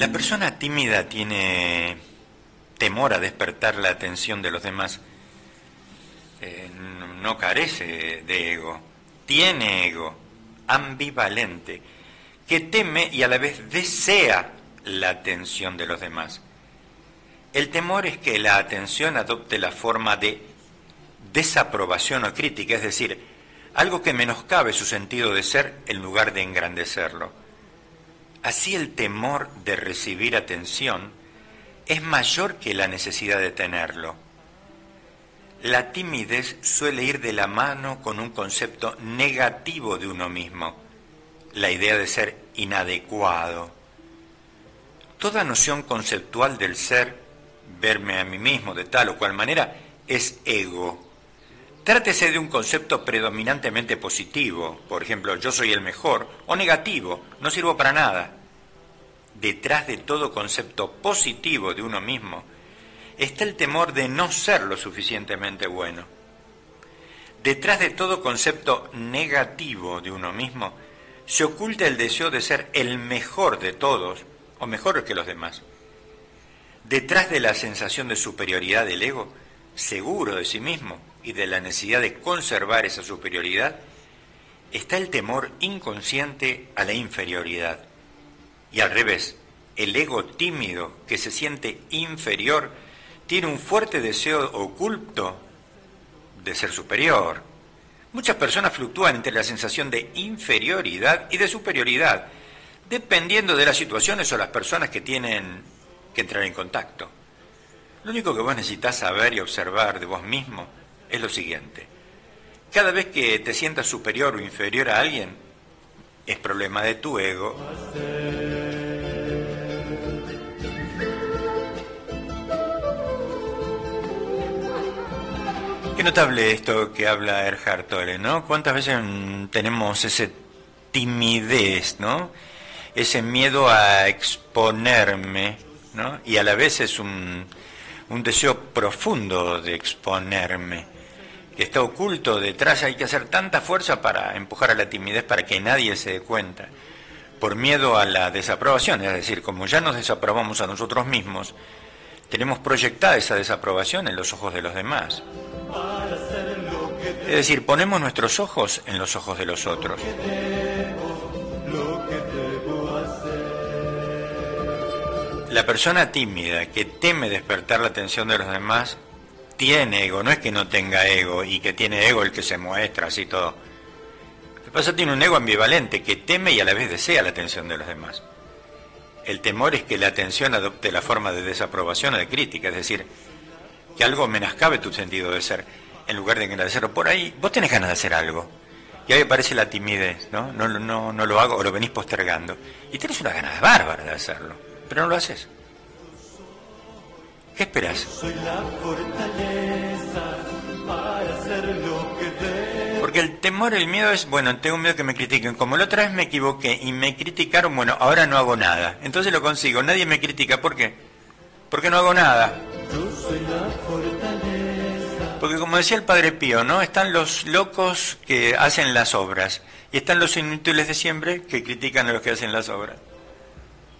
La persona tímida tiene temor a despertar la atención de los demás. No carece de ego, tiene ego, ambivalente, que teme y a la vez desea la atención de los demás. El temor es que la atención adopte la forma de desaprobación o crítica, es decir, algo que menoscabe su sentido de ser en lugar de engrandecerlo. Así el temor de recibir atención es mayor que la necesidad de tenerlo. La timidez suele ir de la mano con un concepto negativo de uno mismo, la idea de ser inadecuado. Toda noción conceptual del ser, verme a mí mismo de tal o cual manera, es ego. Trátese de un concepto predominantemente positivo, por ejemplo, yo soy el mejor, o negativo, no sirvo para nada. Detrás de todo concepto positivo de uno mismo está el temor de no ser lo suficientemente bueno. Detrás de todo concepto negativo de uno mismo se oculta el deseo de ser el mejor de todos, o mejor que los demás. Detrás de la sensación de superioridad del ego, seguro de sí mismo, y de la necesidad de conservar esa superioridad, está el temor inconsciente a la inferioridad. Y al revés, el ego tímido que se siente inferior tiene un fuerte deseo oculto de ser superior. Muchas personas fluctúan entre la sensación de inferioridad y de superioridad, dependiendo de las situaciones o las personas que tienen que entrar en contacto. Lo único que vos necesitas saber y observar de vos mismo es lo siguiente: cada vez que te sientas superior o inferior a alguien, es problema de tu ego. Qué notable esto que habla Eckhart Tolle, ¿no? ¿Cuántas veces tenemos esa timidez, ¿no? Ese miedo a exponerme, ¿no? Y a la vez es un deseo profundo de exponerme, que está oculto detrás. Hay que hacer tanta fuerza para empujar a la timidez para que nadie se dé cuenta, por miedo a la desaprobación. Es decir, como ya nos desaprobamos a nosotros mismos, tenemos proyectada esa desaprobación en los ojos de los demás. Es decir, ponemos nuestros ojos en los ojos de los otros. La persona tímida que teme despertar la atención de los demás tiene ego, no es que no tenga ego y que tiene ego el que se muestra así todo. Lo que pasa es que tiene un ego ambivalente que teme y a la vez desea la atención de los demás. El temor es que la atención adopte la forma de desaprobación o de crítica, es decir, que algo menoscabe tu sentido de ser en lugar de agradecerlo. Por ahí vos tenés ganas de hacer algo y ahí aparece la timidez, ¿no? No lo hago, o lo venís postergando y tenés una ganas bárbara de hacerlo, pero no lo haces. ¿Qué esperás? Soy la fortaleza para hacer lo que debo. Porque el temor, el miedo es, bueno, tengo miedo que me critiquen. Como la otra vez me equivoqué y me criticaron, bueno, ahora no hago nada. Entonces lo consigo, nadie me critica. ¿Por qué? Porque no hago nada. Yo soy la fortaleza. Porque como decía el Padre Pío, ¿no? Están los locos que hacen las obras y están los inútiles de siempre que critican a los que hacen las obras.